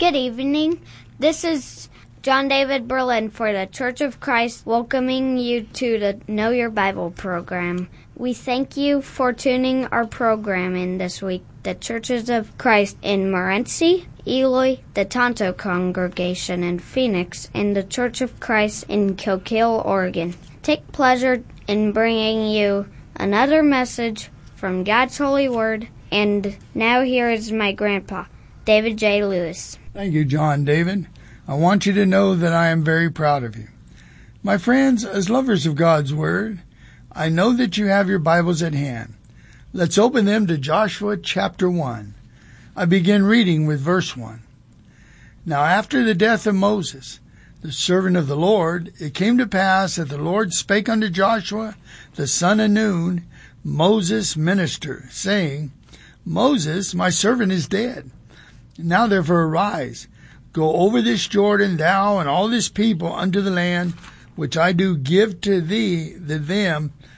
Good evening. This is John David Berlin for the Church of Christ, welcoming you to the Know Your Bible program. We thank you for tuning our program in this week. The Churches of Christ in Morenci, Eloy, the Tonto Congregation in Phoenix, and the Church of Christ in Kilkeel, Oregon. Take pleasure in bringing you another message from God's holy word. And now here is my grandpa, David J. Lewis. Thank you, John David. I want you to know that I am very proud of you. My friends, as lovers of God's word, I know that you have your Bibles at hand. Let's open them to Joshua chapter 1. I begin reading with verse 1. Now after the death of Moses, the servant of the Lord, it came to pass that the Lord spake unto Joshua, the son of Nun, Moses' minister, saying, Moses, my servant, is dead. Now therefore arise, go over this Jordan, thou and all this people, unto the land which I do give to thee, them